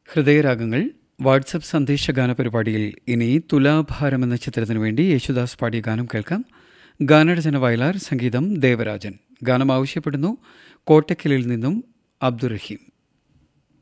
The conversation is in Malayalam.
ഹൃദയരാഗങ്ങൾ വാട്സപ്പ് സന്ദേശഗാന പരിപാടിയിൽ ഇനി തുലാഭാരം എന്ന ചിത്രത്തിനു വേണ്ടി യേശുദാസ് പാടിയ ഗാനം കേൾക്കാം. ഗാനരചന വയലാർ, സംഗീതം ദേവരാജൻ. ഗാനം ആവശ്യപ്പെടുന്നു കോട്ടക്കലിൽ നിന്നും അബ്ദുറഹീം.